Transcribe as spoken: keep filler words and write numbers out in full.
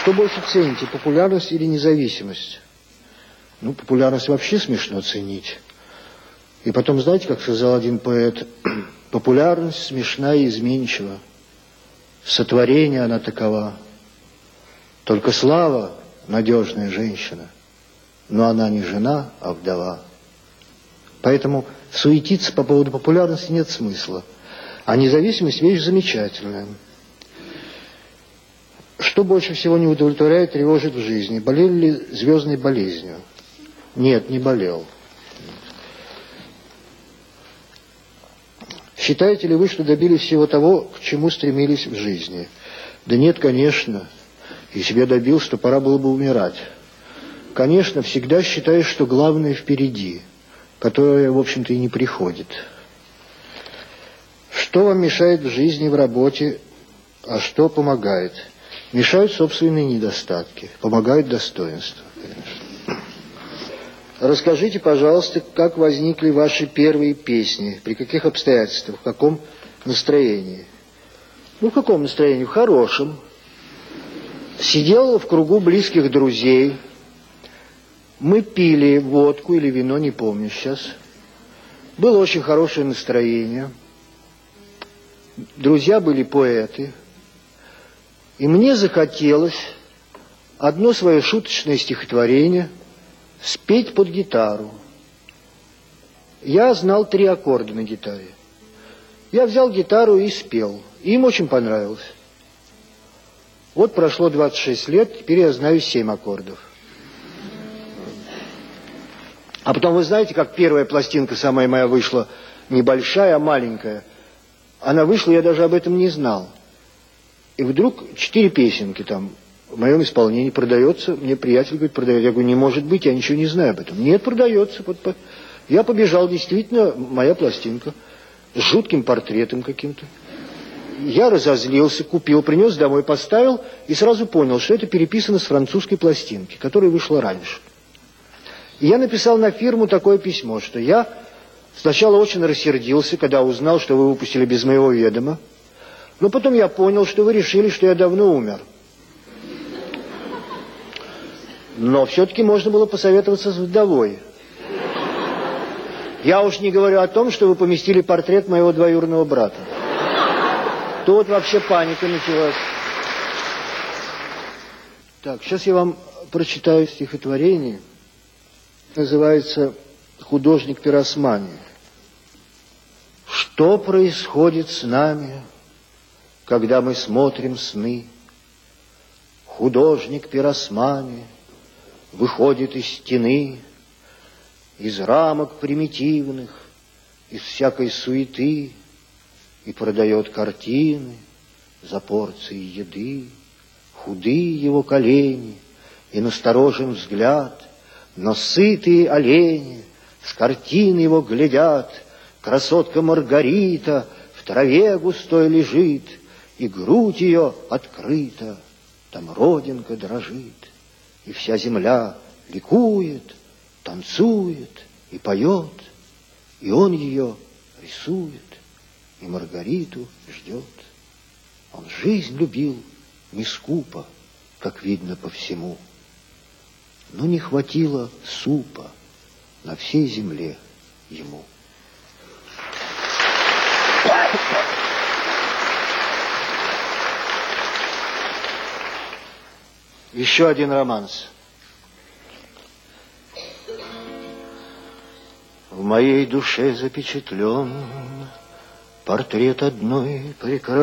Что больше цените, популярность или независимость? Ну, популярность вообще смешно ценить. И потом, знаете, как сказал один поэт, популярность смешна и изменчива. Сотворение она такова. Только слава – надежная женщина, но она не жена, а вдова. Поэтому суетиться по поводу популярности нет смысла. А независимость – вещь замечательная. Что больше всего не удовлетворяет, тревожит в жизни? Болели ли звездной болезнью? Нет, не болел. Считаете ли вы, что добились всего того, к чему стремились в жизни? Да нет, конечно. Если бы я добился, то пора было бы умирать. Конечно, всегда считаю, что главное впереди, которое, в общем-то, и не приходит. Что вам мешает в жизни, в работе, а что помогает? Мешают собственные недостатки, помогают достоинства, конечно. Расскажите, пожалуйста, как возникли ваши первые песни, при каких обстоятельствах, в каком настроении? Ну, в каком настроении? В хорошем. Сидел в кругу близких друзей. Мы пили водку или вино, не помню сейчас. Было очень хорошее настроение. Друзья были поэты. И мне захотелось одно свое шуточное стихотворение спеть под гитару. Я знал три аккорда на гитаре. Я взял гитару и спел. Им очень понравилось. Вот прошло двадцать шесть лет, теперь я знаю семь аккордов. А потом, вы знаете, как первая пластинка самая моя вышла, небольшая, а маленькая. Она вышла, я даже об этом не знал. И вдруг четыре песенки там в моем исполнении продается. Мне приятель говорит, продает. Я говорю, не может быть, я ничего не знаю об этом. Нет, продается. Я побежал, действительно, моя пластинка с жутким портретом каким-то. Я разозлился, купил, принес домой, поставил и сразу понял, что это переписано с французской пластинки, которая вышла раньше. И я написал на фирму такое письмо, что я сначала очень рассердился, когда узнал, что вы выпустили без моего ведома, но потом я понял, что вы решили, что я давно умер. Но все-таки можно было посоветоваться с вдовой. Я уж не говорю о том, что вы поместили портрет моего двоюродного брата. Тут вообще паника началась. Так, сейчас я вам прочитаю стихотворение. Называется «Художник Пиросмани». Что происходит с нами, когда мы смотрим сны? Художник Пиросмани выходит из стены, из рамок примитивных, из всякой суеты, и продает картины за порции еды. Худые его колени и насторожен взгляд, но сытые олени с картины его глядят. Красотка Маргарита в траве густой лежит, и грудь ее открыта, там родинка дрожит, и вся земля ликует, танцует и поет, и он ее рисует, и Маргариту ждет. Он жизнь любил не скупо, как видно по всему, но не хватило супа на всей земле ему. Еще один романс. В моей душе запечатлен портрет одной прекрасной